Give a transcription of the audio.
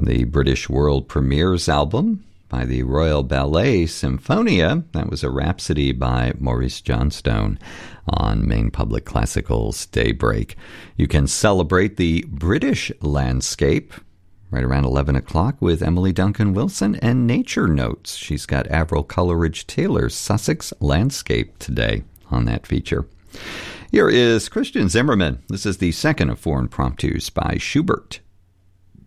From the British World Premiers album by the Royal Ballet Symphonia, that was a Rhapsody by Maurice Johnstone on Maine Public Classical's Daybreak. You can celebrate the British landscape right around 11 o'clock with Emily Duncan Wilson and Nature Notes. She's got Avril Coleridge Taylor's Sussex Landscape today on that feature. Here is Christian Zimmerman. This is the second of four impromptus by Schubert.